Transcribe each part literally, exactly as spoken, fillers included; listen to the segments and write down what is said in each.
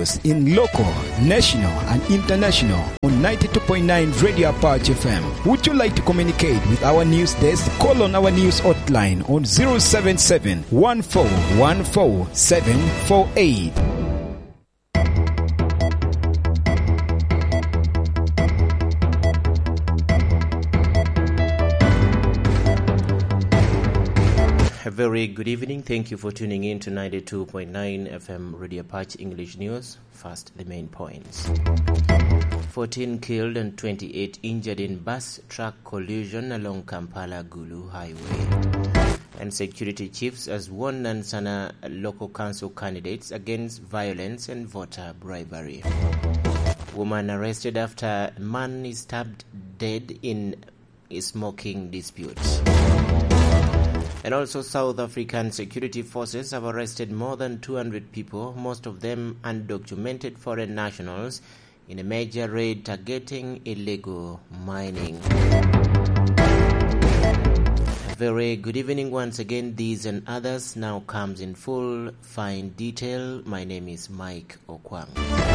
news in local, national, and international on ninety-two point nine Radio Apache F M. Would you like to communicate with our news desk? Call on our news hotline on zero seven seven, one four one four, seven four eight. A very good evening. Thank you for tuning in to ninety-two point nine F M Radio Apache English News. First, the main points. fourteen killed and twenty-eight injured in bus-truck collision along Kampala-Gulu Highway. And security chiefs has warned Nansana local council candidates against violence and voter bribery. Woman arrested after man is stabbed dead in a smoking dispute. And also, South African security forces have arrested more than two hundred people, most of them undocumented foreign nationals, in a major raid targeting illegal mining. A very good evening once again. These and others now comes in full, fine detail. My name is Mike Okwang.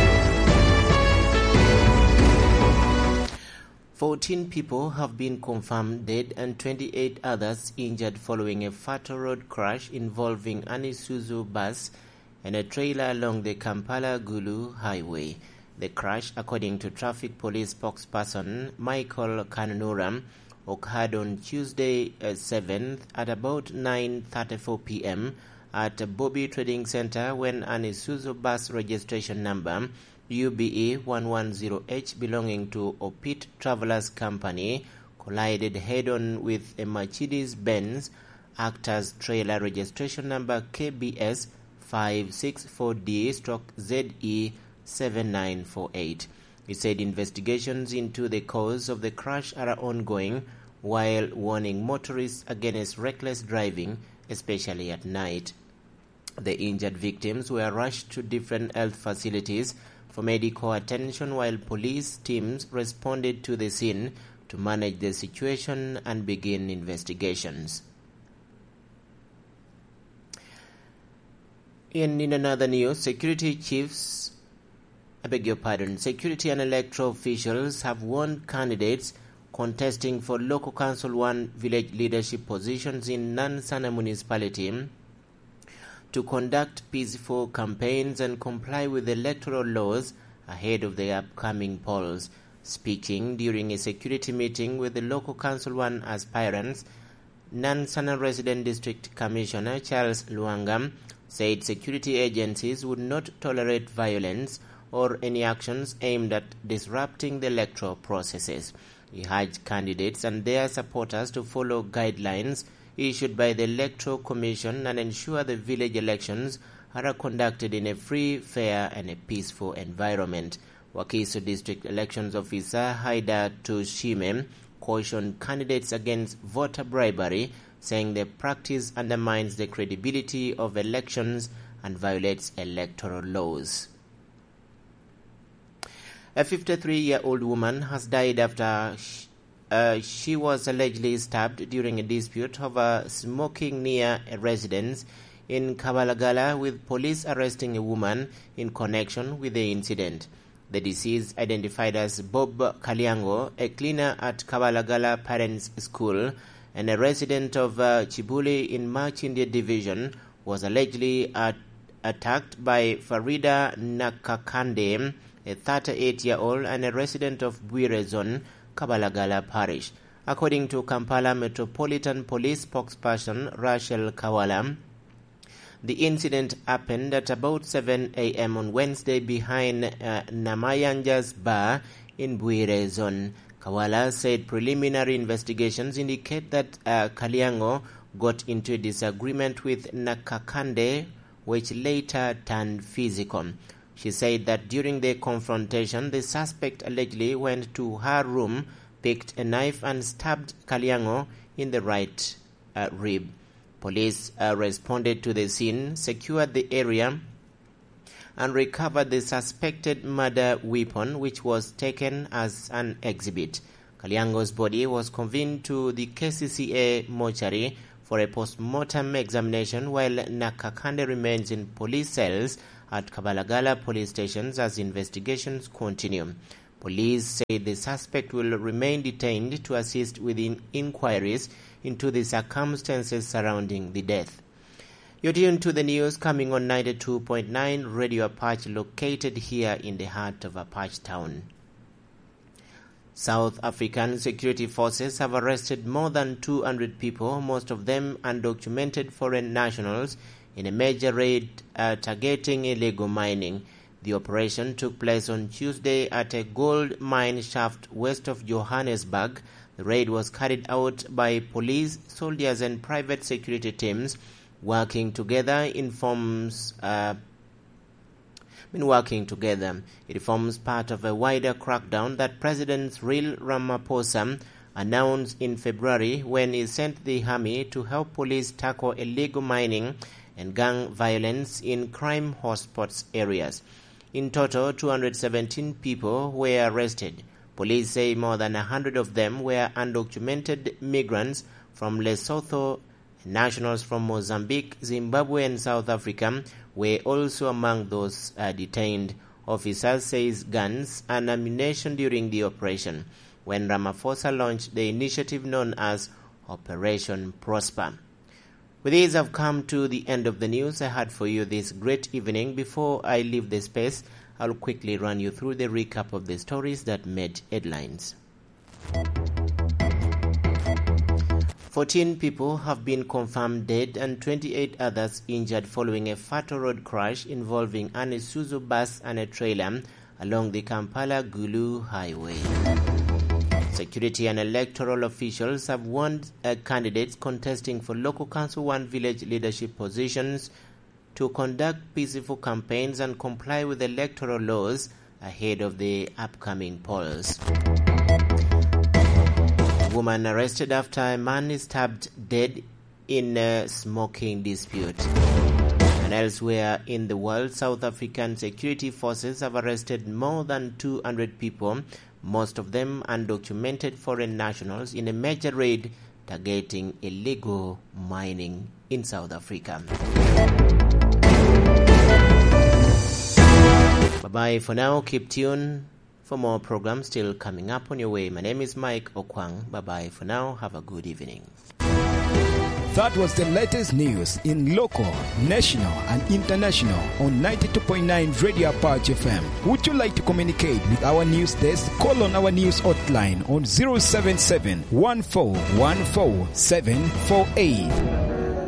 fourteen people have been confirmed dead and twenty-eight others injured following a fatal road crash involving an Isuzu bus and a trailer along the Kampala-Gulu Highway. The crash, according to Traffic Police spokesperson Michael Kanunura, occurred on Tuesday uh, seventh at about nine thirty-four p.m. at Bobby Trading Center when an Isuzu bus registration number U B E one ten H belonging to Opit Travelers Company collided head-on with a Mercedes-Benz Actors trailer registration number K B S five six four D Z E seven nine four eight. He said investigations into the cause of the crash are ongoing, while warning motorists against reckless driving, especially at night. The injured victims were rushed to different health facilities for medical attention, while police teams responded to the scene to manage the situation and begin investigations. In, in another news, security chiefs, I beg your pardon, security and electoral officials have warned candidates contesting for local council one village leadership positions in Nansana municipality to conduct peaceful campaigns and comply with electoral laws ahead of the upcoming polls. Speaking during a security meeting with the local council one aspirants, Nansana Resident District Commissioner Charles Luanga said security agencies would not tolerate violence or any actions aimed at disrupting the electoral processes. He urged candidates and their supporters to follow guidelines issued by the Electoral Commission and ensure the village elections are conducted in a free, fair and a peaceful environment. Wakiso District Elections Officer Haida Tushime cautioned candidates against voter bribery, saying the practice undermines the credibility of elections and violates electoral laws. A fifty-three-year-old woman has died after sh- uh, she was allegedly stabbed during a dispute over smoking near a residence in Kabalagala, with police arresting a woman in connection with the incident. The deceased, identified as Bob Kaliango, a cleaner at Kabalagala Parents School and a resident of uh, Chibuli in Machindia Division, was allegedly at- attacked by Farida Nakakande, a thirty-eight-year-old and a resident of Bwire Zone, Kabalagala Parish. According to Kampala Metropolitan Police spokesperson Rachel Kawala, the incident happened at about seven a.m. on Wednesday behind uh, Namayanja's bar in Bwire Zone. Kawala said preliminary investigations indicate that uh, Kaliango got into a disagreement with Nakakande, which later turned physical. She said that during the confrontation, the suspect allegedly went to her room, picked a knife and stabbed Kaliango in the right uh, rib. Police uh, responded to the scene, secured the area, and recovered the suspected murder weapon, which was taken as an exhibit. Kaliango's body was conveyed to the K C C A mortuary for a post-mortem examination, while Nakakande remains in police cells at Kabalagala police stations as investigations continue. Police say the suspect will remain detained to assist with in inquiries into the circumstances surrounding the death. You're tuned to the news coming on ninety-two point nine Radio Apache, located here in the heart of Apache Town. South African security forces have arrested more than two hundred people, most of them undocumented foreign nationals, in a major raid uh, targeting illegal mining. The operation took place on Tuesday at a gold mine shaft west of Johannesburg. The raid was carried out by police, soldiers and private security teams working together in forms uh, been working together. It forms part of a wider crackdown that President Cyril Ramaphosa announced in February when he sent the army to help police tackle illegal mining and gang violence in crime hotspots areas. In total, two hundred seventeen people were arrested. Police say more than one hundred of them were undocumented migrants from Lesotho. Nationals from Mozambique, Zimbabwe and South Africa were also among those uh, detained. Officers says guns and ammunition during the operation when Ramaphosa launched the initiative known as Operation Prosper. With this, I've come to the end of the news I had for you this great evening. Before I leave the space, I'll quickly run you through the recap of the stories that made headlines. fourteen people have been confirmed dead and twenty-eight others injured following a fatal road crash involving an Isuzu bus and a trailer along the Kampala-Gulu highway. Security and electoral officials have warned uh, candidates contesting for local council one village leadership positions to conduct peaceful campaigns and comply with electoral laws ahead of the upcoming polls. A woman arrested after a man is stabbed dead in a smoking dispute. And elsewhere in the world, South African security forces have arrested more than two hundred people, most of them undocumented foreign nationals, in a major raid targeting illegal mining in South Africa. Bye-bye for now. Keep tuned for more programs still coming up on your way. My name is Mike Okwang. Bye-bye for now. Have a good evening. That was the latest news in local, national and international on ninety-two point nine Radio Apache F M. Would you like to communicate with our news desk? Call on our news hotline on zero seven seven, one four one four, seven four eight.